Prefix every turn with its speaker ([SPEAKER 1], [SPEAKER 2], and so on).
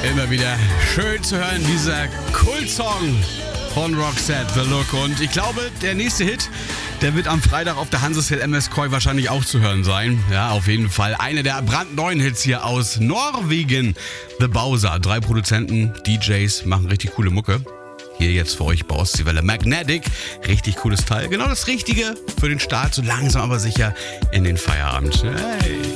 [SPEAKER 1] Immer wieder schön zu hören, dieser Kultsong von Roxette, The Look. Und ich glaube, der nächste Hit, der wird am Freitag auf der Hanseshill MS Koi wahrscheinlich auch zu hören sein. Ja, auf jeden Fall. Eine der brandneuen Hits hier aus Norwegen. The Bowser. 3 Produzenten, DJs, machen richtig coole Mucke. Hier jetzt für euch bei Ostseewelle Magnetic. Richtig cooles Teil. Genau das Richtige für den Start, so langsam aber sicher in den Feierabend. Hey.